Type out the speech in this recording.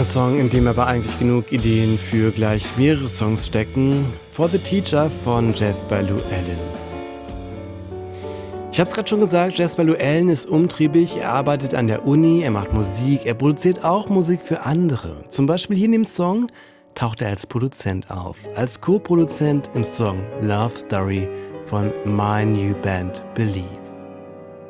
Ein Song, in dem aber eigentlich genug Ideen für gleich mehrere Songs stecken. For the Teacher von Jasper Llewellyn. Ich habe es gerade schon gesagt, Jasper Llewellyn ist umtriebig, er arbeitet an der Uni, er macht Musik, er produziert auch Musik für andere. Zum Beispiel hier in dem Song taucht er als Produzent auf, als Co-Produzent im Song Love Story von My New Band Believe.